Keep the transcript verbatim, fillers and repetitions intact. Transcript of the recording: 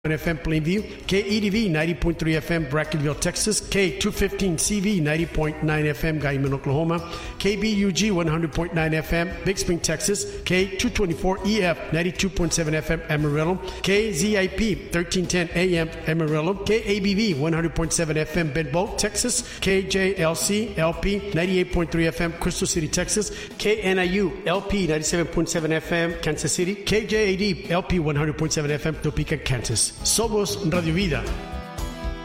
F M Plainview, K E D V ninety point three F M Brackenville, Texas, K two fifteen C V ninety point nine F M Guyman, Oklahoma, K B U G one hundred point nine F M Big Spring, Texas, K two twenty-four E F ninety-two point seven F M Amarillo, K Z I P thirteen ten A M Amarillo, K A B V one hundred point seven F M Benbow, Texas, K J L C L P ninety-eight point three F M Crystal City, Texas, K N I U L P ninety-seven point seven F M Kansas City, K J A D L P one hundred point seven F M Topeka, Kansas. Somos Radio Vida.